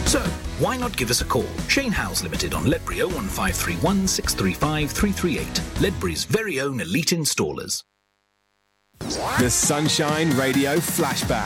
So, why not give us a call? Shane Howes Limited on Ledbury 01531 635 338. Ledbury's very own elite installers. The Sunshine Radio Flashback.